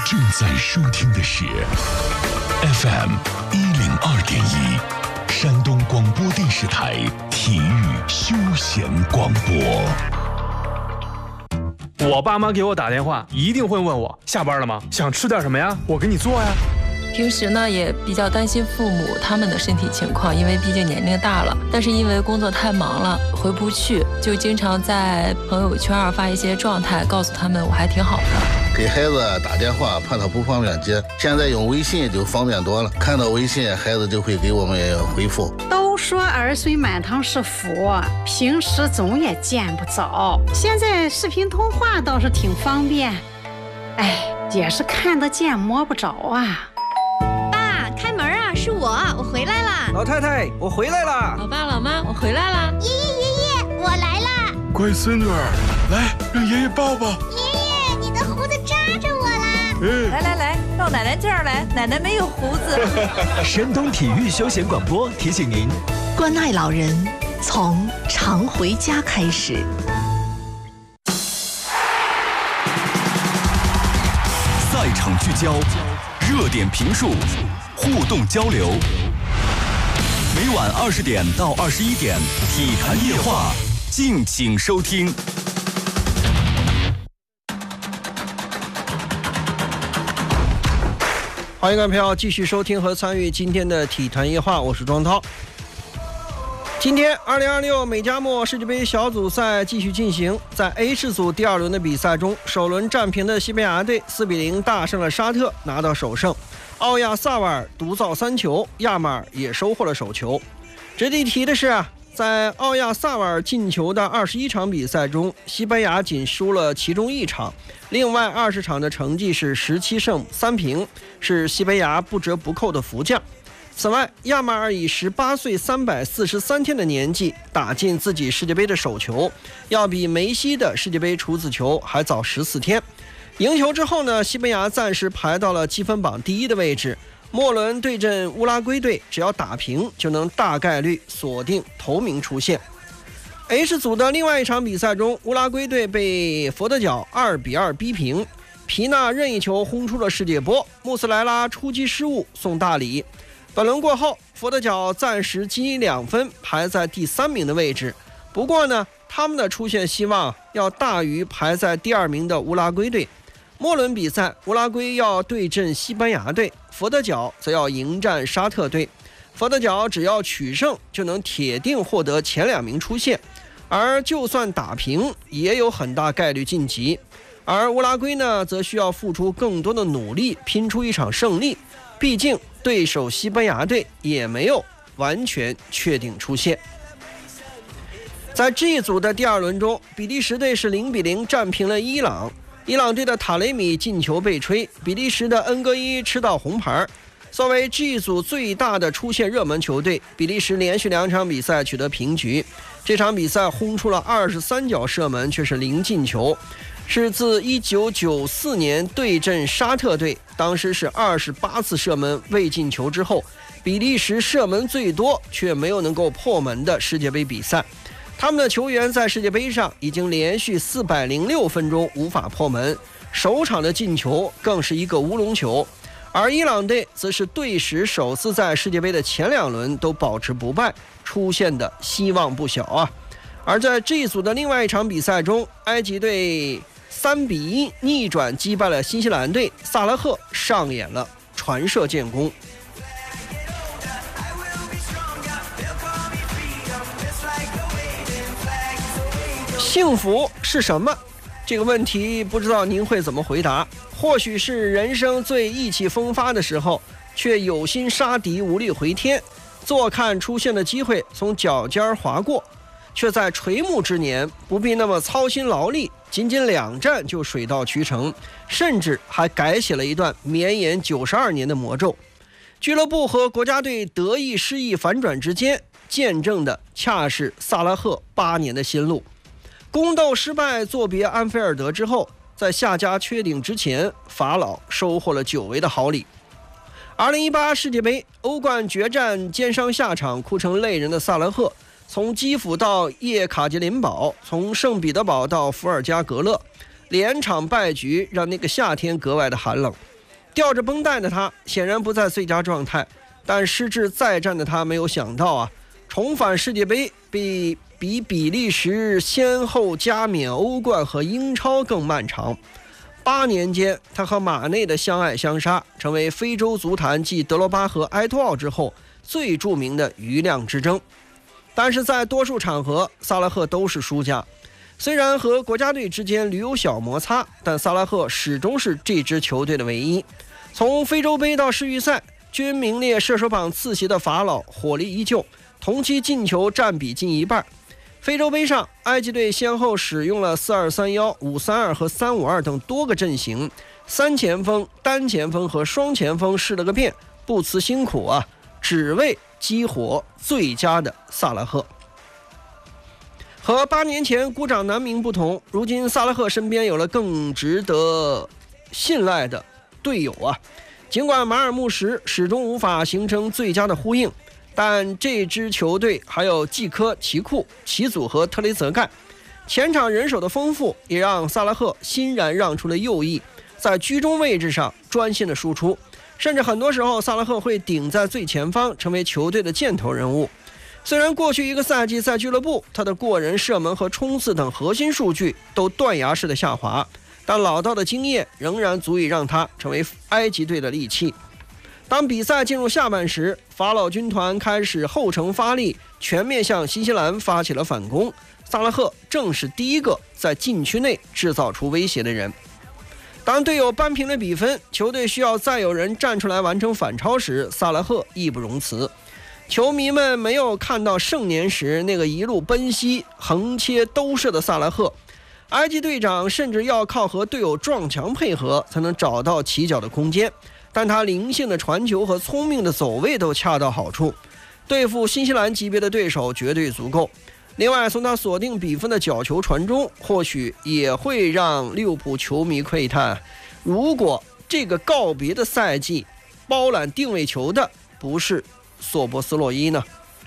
正在收听的是 FM 102.1山东广播电视台体育休闲广播。 我爸妈给我打电话，一定会问我下班了吗？想吃点什么呀？我给你做呀。 平时呢也比较担心父母他们的身体情况，因为毕竟年龄大了，但是因为工作太忙了回不去，就经常在朋友圈发一些状态，告诉他们我还挺好的。 给孩子打电话怕他不方便接，现在用微信就方便多了，看到微信孩子就会给我们回复。 都说儿孙满堂是福，平时总也见不着，现在视频通话倒是挺方便，也是看得见摸不着啊。 开门啊，是我回来啦。 老太太，我回来啦。 老爸老妈，我回来啦。 爷爷，我来啦。 乖孙女儿，来让爷爷抱抱。 爷爷，你的胡子扎着我啦。 来，到奶奶这儿来，奶奶没有胡子。 山东体育休闲广播提醒您， 关爱老人从常回家开始。 赛场聚焦，热点评述，互动交流。每晚20点到21点，体坛夜话，敬请收听。 欢迎各位朋友继续收听和参与今天的体坛夜话，我是庄涛。今天2026美加墨世界杯小组赛继续进行，在 H 组第2轮的比赛中，首轮战平的西班牙队4-0大胜了沙特，拿到首胜。奥亚萨瓦尔独造3球，亚马尔也收获了首球。值得一提的是在奥亚萨瓦尔进球的21场比赛中，西班牙仅输了其中1场，另外20场的成绩是17胜3平，是西班牙不折不扣的福将。此外，亚马尔以18岁343天的年纪打进自己世界杯的首球，要比梅西的世界杯处子球还早14天。赢球之后呢，西班牙暂时排到了积分榜第1的位置。末轮对阵乌拉圭队，只要打平就能大概率锁定头名出线。H 组的另外一场比赛中，乌拉圭队被佛得角2-2逼平，皮纳任意球轰出了世界波，穆斯莱拉出击失误送大礼。本轮过后，佛得角暂时积2分，排在第3名的位置。不过呢，他们的出线希望要大于排在第2名的乌拉圭队。末轮比赛，乌拉圭要对阵西班牙队，佛得角则要迎战沙特队。佛得角只要取胜，就能铁定获得前2名出线，而就算打平，也有很大概率晋级。而乌拉圭呢，则需要付出更多的努力，拼出一场胜利。毕竟对手西班牙队也没有完全确定出线。在 G 组的第2轮中，比利时队是0-0战平了伊朗。伊朗队的塔雷米进球被吹，比利时的恩戈伊吃到红牌。作为 G 组最大的出线热门球队，比利时连续2场比赛取得平局。这场比赛轰出了23脚射门，却是0进球，是自1994年对阵沙特队，当时是28次射门未进球之后，比利时射门最多却没有能够破门的世界杯比赛。他们的球员在世界杯上已经连续406分钟无法破门，首场的进球更是一个乌龙球。而伊朗队则是队史首次在世界杯的前2轮都保持不败，出现的希望不小啊。而在这一组的另外一场比赛中，埃及队3-1逆转击败了新西兰队，萨拉赫上演了传射建功。幸福是什么？这个问题不知道您会怎么回答。或许是人生最意气风发的时候，却有心杀敌无力回天，坐看出现的机会从脚尖划过，却在垂暮之年不必那么操心劳力，仅仅2战就水到渠成，甚至还改写了一段绵延92年的魔咒。俱乐部和国家队得意失意反转之间，见证的恰是萨拉赫8年的心路。宫斗失败作别安菲尔德之后，在下家缺顶之前，法老收获了久违的好礼。2018世界杯欧冠决战肩伤下场，哭成泪人的萨拉赫，从基辅到叶卡捷琳堡，从圣彼得堡到伏尔加格勒，连场败局让那个夏天格外的寒冷。 吊着绷带的他显然不在最佳状态，但失志再战的他没有想到啊，重返世界杯比比利时先后加冕欧冠和英超更漫长。8年间，他和马内的相爱相杀，成为非洲足坛继德罗巴和埃托奥之后最著名的余量之争。但是在多数场合，萨拉赫都是输家。虽然和国家队之间屡有小摩擦，但萨拉赫始终是这支球队的唯一。从非洲杯到世预赛，均名列射手榜次席的法老火力依旧，同期进球占比近一半。非洲杯上，埃及队先后使用了4231、532和352等多个阵型，3前锋、单前锋和双前锋试了个遍，不辞辛苦啊，只为激活最佳的萨拉赫。和8年前孤掌难鸣不同，如今萨拉赫身边有了更值得信赖的队友啊。尽管马尔穆什始终无法形成最佳的呼应，但这支球队还有季科、奇库、齐祖和特雷泽盖，前场人手的丰富也让萨拉赫欣然让出了右翼，在居中位置上专心的输出，甚至很多时候萨拉赫会顶在最前方，成为球队的箭头人物。虽然过去一个赛季在俱乐部他的过人、射门和冲刺等核心数据都断崖式的下滑，但老道的经验仍然足以让他成为埃及队的利器。当比赛进入下半时，法老军团开始后程发力，全面向新西兰发起了反攻。萨拉赫正是第一个在禁区内制造出威胁的人。当队友扳平了比分，球队需要再有人站出来完成反超时，萨拉赫义不容辞。球迷们没有看到盛年时那个一路奔袭、横切兜射的萨拉赫，埃及队长甚至要靠和队友撞墙配合才能找到起脚的空间，但他灵性的传球和聪明的走位都恰到好处，对付新西兰级别的对手绝对足够。另外，从他锁定比分的角球传中，或许也会让利物浦球迷窥探，如果这个告别的赛季包揽定位球的不是索博斯洛伊呢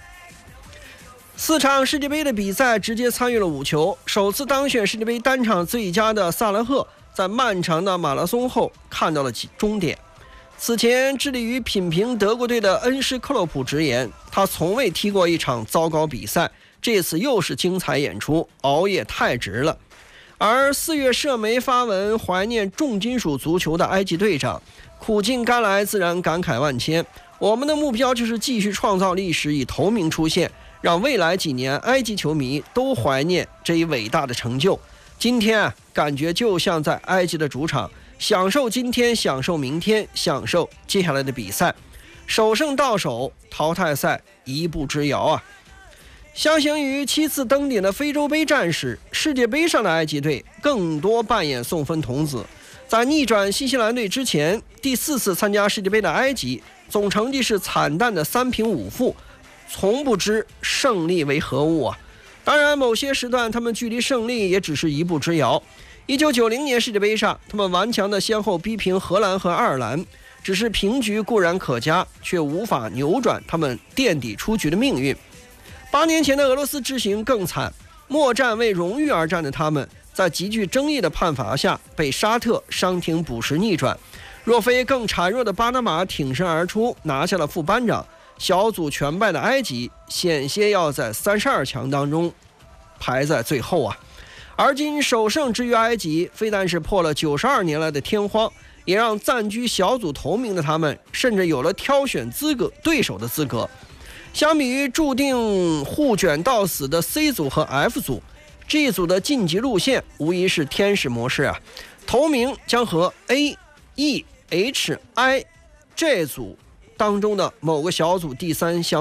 ？4场世界杯的比赛直接参与了5球，首次当选世界杯单场最佳的萨拉赫，在漫长的马拉松后看到了终点。此前致力于品评德国队的恩施克洛普直言，他从未踢过一场糟糕比赛，这次又是精彩演出，熬夜太值了。而4月社媒发文怀念重金属足球的埃及队长，苦尽甘来自然感慨万千。我们的目标就是继续创造历史，以头名出现，让未来几年埃及球迷都怀念这一伟大的成就。今天啊，感觉就像在埃及的主场，享受今天，享受明天，享受接下来的比赛。首胜到手，淘汰赛一步之遥啊！相形于7次登顶的非洲杯战士，世界杯上的埃及队更多扮演送分童子。在逆转新西兰队之前，第4次参加世界杯的埃及总成绩是惨淡的3平5负，从不知胜利为何物啊！当然，某些时段他们距离胜利也只是一步之遥。1990年世界杯上，他们顽强地先后逼平荷兰和爱尔兰，只是平局固然可嘉，却无法扭转他们垫底出局的命运。8年前的俄罗斯之行更惨，末战为荣誉而战的他们，在极具争议的判罚下被沙特伤停补时逆转。若非更孱弱的巴拿马挺身而出拿下了副班长，小组全败的埃及险些要在32强当中排在最后啊！而今首胜之于埃及，非但是破了92年来的天荒，也让暂居小组头名的他们甚至有了挑选对手的资格。相比于注定互卷到死的 C 组和 F 组，G 组的晋级路线无疑是天使模式啊！头名将和 A、E、H、I、J 组当中的某个小组第3相